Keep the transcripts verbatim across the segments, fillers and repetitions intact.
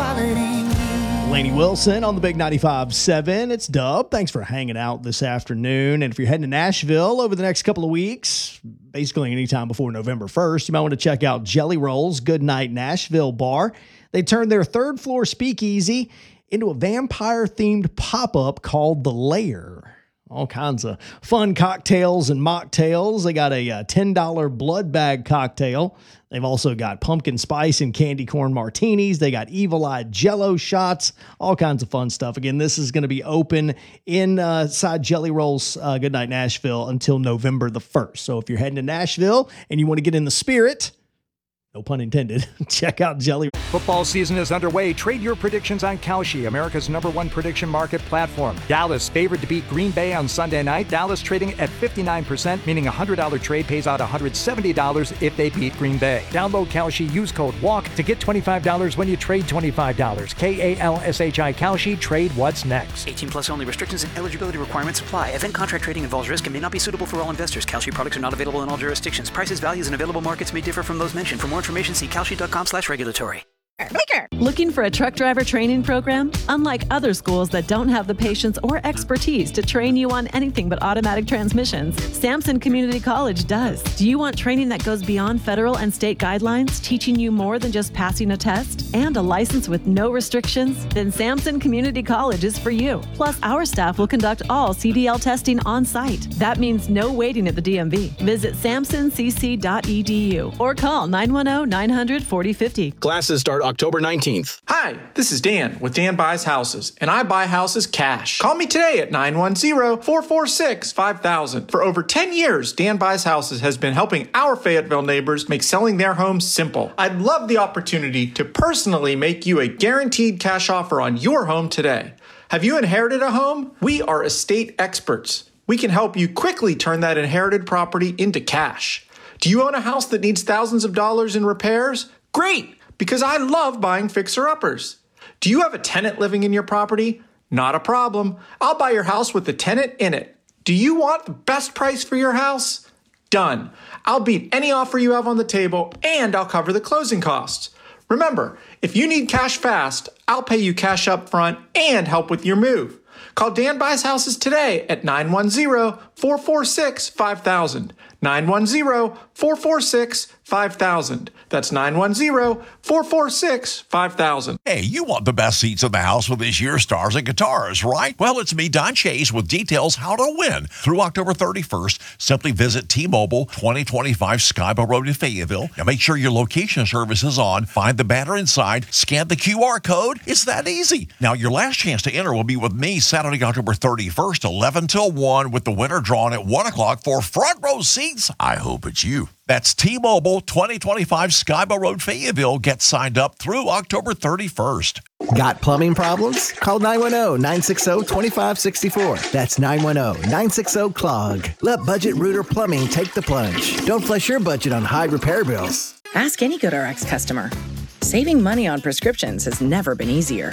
following you. Lainey Wilson on the Big ninety-five point seven. It's Dub. Thanks for hanging out this afternoon. And if you're heading to Nashville over the next couple of weeks, basically anytime before November first, you might want to check out Jelly Roll's Goodnight Nashville bar. They turned their third floor speakeasy into a vampire-themed pop-up called The Lair. All kinds of fun cocktails and mocktails. They got a, a ten dollars blood bag cocktail. They've also got pumpkin spice and candy corn martinis. They got evil-eyed jello shots, all kinds of fun stuff. Again, this is going to be open inside Jelly Roll's uh, Goodnight Nashville until November the first. So if you're heading to Nashville and you want to get in the spirit, no pun intended, check out Jelly. Football season is underway. Trade your predictions on Kalshi, America's number one prediction market platform. Dallas favored to beat Green Bay on Sunday night. Dallas trading at fifty-nine percent, meaning a one hundred dollars trade pays out one hundred seventy dollars if they beat Green Bay. Download Kalshi, use code WALK to get twenty-five dollars when you trade twenty-five dollars. K A L S H I Kalshi, trade what's next. eighteen plus only. Restrictions and eligibility requirements apply. Event contract trading involves risk and may not be suitable for all investors. Kalshi products are not available in all jurisdictions. Prices, values, and available markets may differ from those mentioned. For more information, see kalshi.com slash regulatory. Looking for a truck driver training program? Unlike other schools that don't have the patience or expertise to train you on anything but automatic transmissions, Samson Community College does. Do you want training that goes beyond federal and state guidelines, teaching you more than just passing a test, and a license with no restrictions? Then Samson Community College is for you. Plus, our staff will conduct all C D L testing on site. That means no waiting at the D M V. Visit samson c c dot e d u or call nine one zero, nine hundred, forty fifty. Classes start October nineteenth. Hi, this is Dan with Dan Buys Houses, and I buy houses cash. Call me today at nine one zero, four four six, five thousand. For over ten years, Dan Buys Houses has been helping our Fayetteville neighbors make selling their homes simple. I'd love the opportunity to personally make you a guaranteed cash offer on your home today. Have you inherited a home? We are estate experts. We can help you quickly turn that inherited property into cash. Do you own a house that needs thousands of dollars in repairs? Great! Because I love buying fixer-uppers. Do you have a tenant living in your property? Not a problem. I'll buy your house with the tenant in it. Do you want the best price for your house? Done. I'll beat any offer you have on the table, and I'll cover the closing costs. Remember, if you need cash fast, I'll pay you cash up front and help with your move. Call Dan Buys Houses today at nine one zero, four four six, five thousand. nine one zero, four four six, five thousand. That's nine one zero, four four six, five thousand. Hey, you want the best seats in the house with this year's stars and guitars, right? Well, it's me, Don Chase, with details how to win. Through October thirty-first, simply visit T-Mobile, twenty twenty-five Skybo Road in Fayetteville. Now make sure your location service is on, find the banner inside, scan the Q R code. It's that easy. Now, your last chance to enter will be with me Saturday, October thirty-first, eleven till one, with the winner drawn at one o'clock for front row seats. I hope it's you. That's T-Mobile, twenty twenty-five Skybo Road, Fayetteville. Get signed up through October thirty-first. Got plumbing problems? Call nine one zero, nine six zero, two five six four. That's nine one zero, nine six zero, C L O G. Let Budget Rooter Plumbing take the plunge. Don't flush your budget on high repair bills. Ask any GoodRx customer. Saving money on prescriptions has never been easier.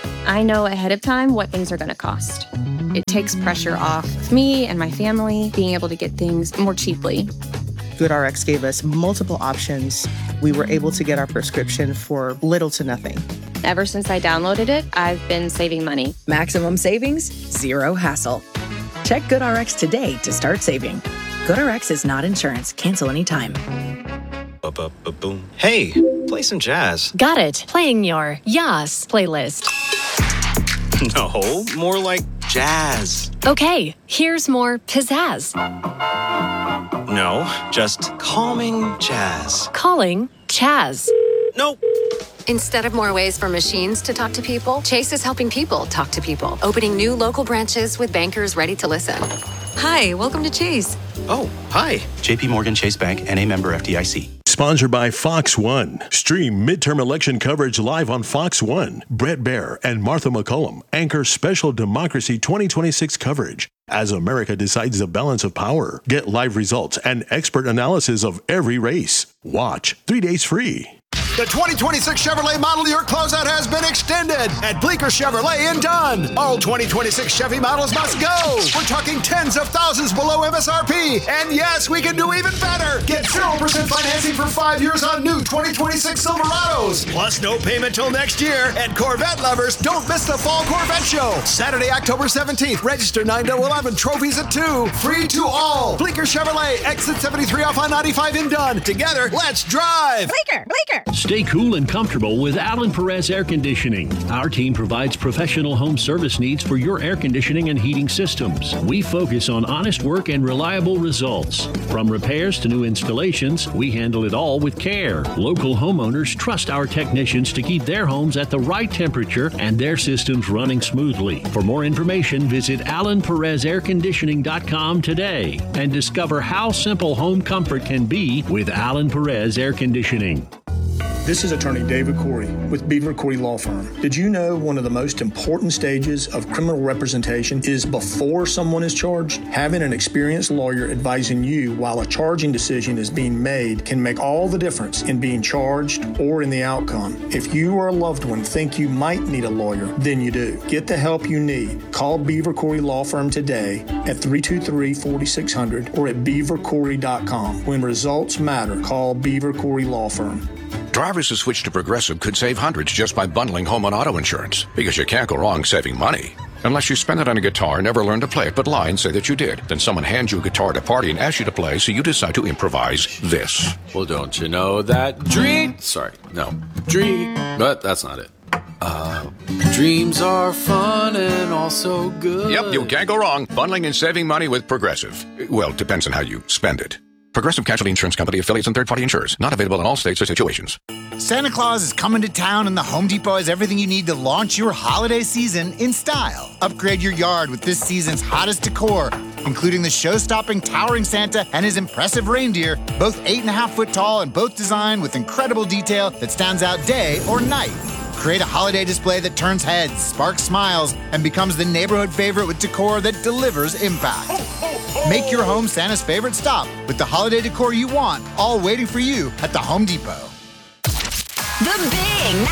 I know ahead of time what things are going to cost. It takes pressure off of me and my family being able to get things more cheaply. GoodRx gave us multiple options. We were able to get our prescription for little to nothing. Ever since I downloaded it, I've been saving money. Maximum savings, zero hassle. Check GoodRx today to start saving. GoodRx is not insurance. Cancel anytime. Ba-ba-ba-boom. Hey, play some jazz. Got it. Playing your Yas playlist. No, more like jazz. Okay, here's more pizzazz. No, just calming jazz. Calling Chaz. Nope. Instead of more ways for machines to talk to people, Chase is helping people talk to people, opening new local branches with bankers ready to listen. Hi, welcome to Chase. Oh, hi. J P Morgan Chase Bank, N A member F D I C. Sponsored by Fox One. Stream midterm election coverage live on Fox One. Brett Baer and Martha McCollum anchor special Democracy twenty twenty-six coverage as America decides the balance of power. Get live results and expert analysis of every race. Watch three days free. The twenty twenty-six Chevrolet Model Year closeout has been extended. bid at Bleecker Chevrolet in Dunn. All twenty twenty-six Chevy models must go. We're talking tens of thousands below M S R P. And yes, we can do even better. Get zero percent financing for five years on new twenty twenty-six Silverados. Plus no payment till next year. And Corvette lovers, don't miss the Fall Corvette Show. Saturday, October seventeenth. Register nine to eleven. Trophies at two. Free to all. Bleecker Chevrolet. Exit seventy-three off I ninety-five in Dunn. Together, let's drive. Bleecker, Bleecker. Stay cool and comfortable with Alan Perez Air Conditioning. Our team provides professional home service needs for your air conditioning and heating systems. We focus on honest work and reliable results. From repairs to new installations, we handle it all with care. Local homeowners trust our technicians to keep their homes at the right temperature and their systems running smoothly. For more information, visit alan perez air conditioning dot com today and discover how simple home comfort can be with Alan Perez Air Conditioning. This is attorney David Corey with Beaver Corey Law Firm. Did you know one of the most important stages of criminal representation is before someone is charged? Having an experienced lawyer advising you while a charging decision is being made can make all the difference in being charged or in the outcome. If you or a loved one think you might need a lawyer, then you do. Get the help you need. Call Beaver Corey Law Firm today at three two three, four six zero zero or at beaver corey dot com. When results matter, call Beaver Corey Law Firm. Drivers who switch to Progressive could save hundreds just by bundling home and auto insurance, because you can't go wrong saving money. Unless you spend it on a guitar, never learn to play it, but lie and say that you did. Then someone hands you a guitar at a party and asks you to play, so you decide to improvise this. Well, don't you know that dream... Sorry, no. Dream... But that's not it. Uh, dreams are fun and also good. Yep, you can't go wrong bundling and saving money with Progressive. Well, it depends on how you spend it. Progressive Casualty Insurance Company, affiliates, and third-party insurers. Not available in all states or situations. Santa Claus is coming to town, and the Home Depot has everything you need to launch your holiday season in style. Upgrade your yard with this season's hottest decor, including the show-stopping towering Santa and his impressive reindeer, both eight and a half foot tall and both designed with incredible detail that stands out day or night. Create a holiday display that turns heads, sparks smiles, and becomes the neighborhood favorite with decor that delivers impact. Make your home Santa's favorite stop with the holiday decor you want, all waiting for you at the Home Depot. The Big